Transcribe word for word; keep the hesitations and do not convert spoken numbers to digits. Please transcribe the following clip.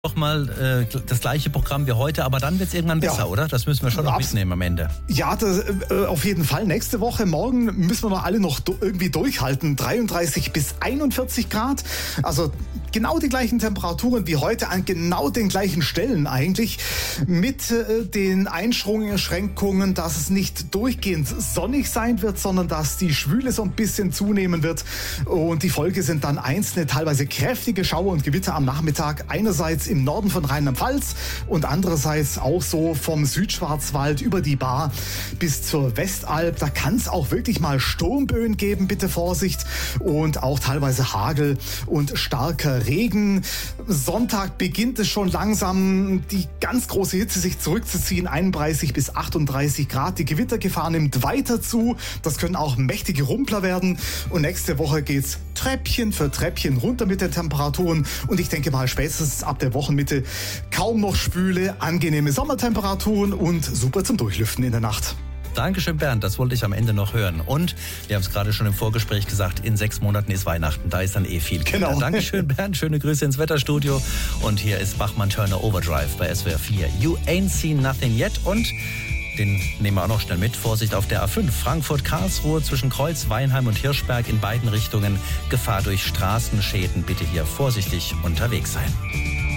Doch mal äh, das gleiche Programm wie heute, aber dann wird es irgendwann besser, ja. Oder? Das müssen wir schon noch mitnehmen am Ende. Ja, das, äh, auf jeden Fall. Nächste Woche, morgen müssen wir noch alle noch do- irgendwie durchhalten. dreiunddreißig bis einundvierzig Grad. Also genau die gleichen Temperaturen wie heute an genau den gleichen Stellen eigentlich. Mit äh, den Einschränkungen, dass es nicht durchgehend sonnig sein wird, sondern dass die Schwüle so ein bisschen zunehmen wird. Und die Folge sind dann einzelne, teilweise kräftige Schauer und Gewitter am Nachmittag. Einerseits im Norden von Rheinland-Pfalz und andererseits auch so vom Südschwarzwald über die Baar bis zur Westalb. Da kann es auch wirklich mal Sturmböen geben, bitte Vorsicht. Und auch teilweise Hagel und starker Regen. Sonntag beginnt es schon langsam, die ganz große Hitze sich zurückzuziehen. einunddreißig bis achtunddreißig Grad. Die Gewittergefahr nimmt weiter zu. Das können auch mächtige Rumpler werden. Und nächste Woche geht's Treppchen für Treppchen runter mit den Temperaturen. Und ich denke mal, spätestens ab der Wochenmitte kaum noch schwüle, angenehme Sommertemperaturen und super zum Durchlüften in der Nacht. Dankeschön, Bernd. Das wollte ich am Ende noch hören. Und wir haben es gerade schon im Vorgespräch gesagt, in sechs Monaten ist Weihnachten. Da ist dann eh viel. Genau. Dankeschön, Bernd. Schöne Grüße ins Wetterstudio. Und hier ist Bachmann-Turner Overdrive bei S W R vier. You ain't seen nothing yet. Und den nehmen wir auch noch schnell mit. Vorsicht auf der A fünf. Frankfurt-Karlsruhe zwischen Kreuz, Weinheim und Hirschberg in beiden Richtungen. Gefahr durch Straßenschäden. Bitte hier vorsichtig unterwegs sein.